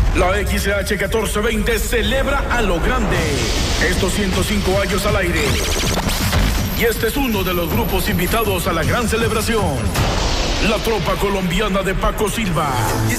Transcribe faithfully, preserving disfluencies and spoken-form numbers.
La X H catorce veinte celebra a lo grande estos ciento cinco años al aire. Y este es uno de los grupos invitados a la gran celebración. La tropa colombiana de Paco Silva. Y